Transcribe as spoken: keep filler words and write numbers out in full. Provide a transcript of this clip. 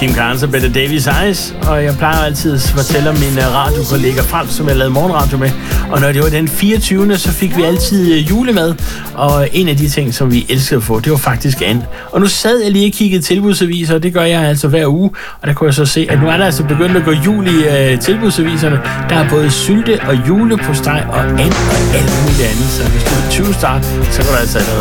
Kim Carnes og Bette Davis Eyes, og jeg plejer altid at fortælle om mine radiokolleger frem, som jeg lavede morgenradio med. Og når det var den fireogtyvende så fik vi altid julemad, og en af de ting, som vi elskede at få, det var faktisk and. Og nu sad jeg lige og kiggede tilbudsaviser, og det gør jeg altså hver uge, og der kunne jeg så se, at nu er der altså begyndt at gå jul i uh, tilbudsaviserne. Der er både sylte og julepostej og and og alt muligt andet, så hvis du er tyve start, så kan du altså allerede